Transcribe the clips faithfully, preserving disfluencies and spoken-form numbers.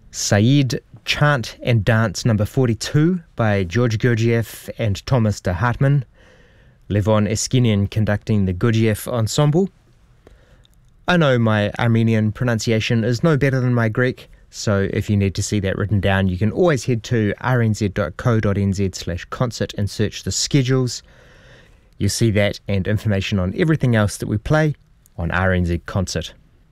Said, Chant and Dance number forty-two by George Gurdjieff and Thomas de Hartmann. Levon Eskinian conducting the Gurdjieff Ensemble. I know my Armenian pronunciation is no better than my Greek, so if you need to see that written down, you can always head to r n z dot co dot n z slash concert and search the schedules. You'll see that and information on everything else that we play on R N Z Concert.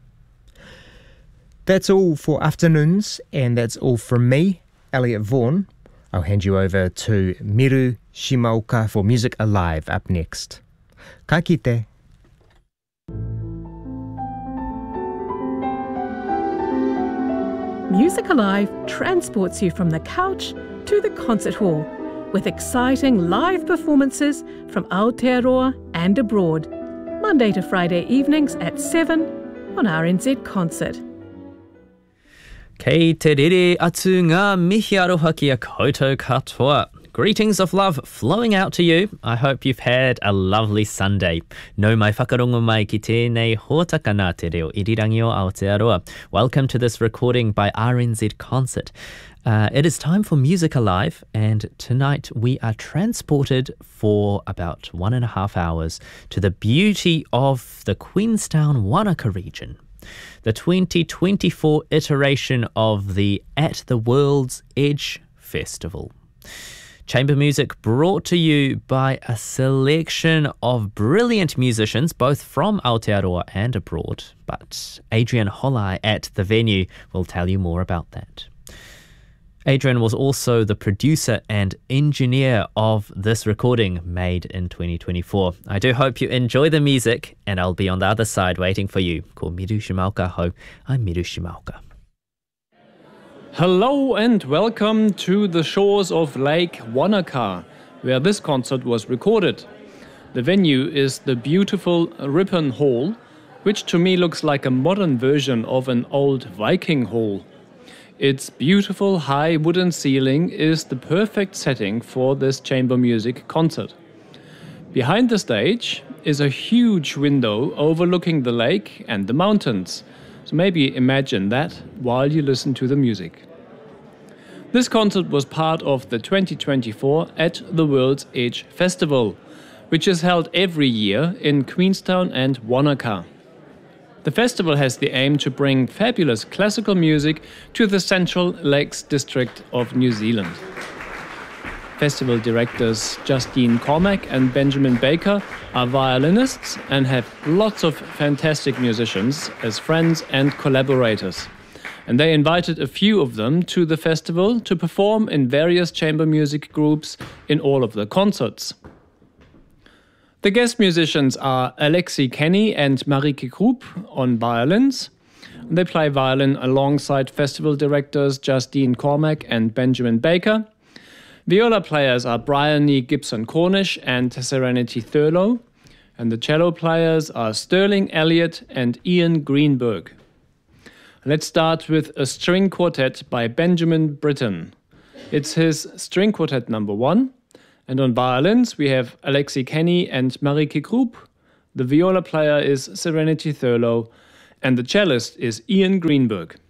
That's all for afternoons, and that's all from me, Elliot Vaughan. I'll hand you over to Miru Shimaoka for Music Alive up next. Ka kite. Music Alive transports you from the couch to the concert hall with exciting live performances from Aotearoa and abroad, Monday to Friday evenings at seven on R N Z Concert. Kei te rere atu ngā mihi aroha kia koutou katoa. Greetings of love flowing out to you. I hope you've had a lovely Sunday. Nau mai whakarongo mai ki tēnei hōtaka nā te reo irirangi o Aotearoa. Welcome to this recording by R N Z Concert. Uh, it is time for Music Alive, and tonight we are transported for about one and a half hours to the beauty of the Queenstown Wanaka region. The twenty twenty-four iteration of the At the World's Edge Festival. Chamber music brought to you by a selection of brilliant musicians, both from Aotearoa and abroad. But Adrian Holai at the venue will tell you more about that. Adrian was also the producer and engineer of this recording made in twenty twenty-four. I do hope you enjoy the music, and I'll be on the other side waiting for you. Ko Miru Shimaoka ho, I'm Miru Shimaoka. Hello and welcome to the shores of Lake Wanaka, where this concert was recorded. The venue is the beautiful Ripon Hall, which to me looks like a modern version of an old Viking hall. Its beautiful high wooden ceiling is the perfect setting for this chamber music concert. Behind the stage is a huge window overlooking the lake and the mountains, so maybe imagine that while you listen to the music. This concert was part of the twenty twenty-four At the World's Edge Festival, which is held every year in Queenstown and Wanaka. The festival has the aim to bring fabulous classical music to the Central Lakes district of New Zealand. Festival directors Justine Cormack and Benjamin Baker are violinists and have lots of fantastic musicians as friends and collaborators. And they invited a few of them to the festival to perform in various chamber music groups in all of the concerts. The guest musicians are Alexi Kenny and Marieke Kroep on violins. They play violin alongside festival directors Justine Cormack and Benjamin Baker. Viola players are Bryony Gibson-Cornish and Serenity Thurlow. And the cello players are Sterling Elliott and Ian Greenberg. Let's start with a string quartet by Benjamin Britten. It's his string quartet number one. And on violins, we have Alexi Kenny and Marieke Kroep. The viola player is Serenity Thurlow. And the cellist is Ian Greenberg.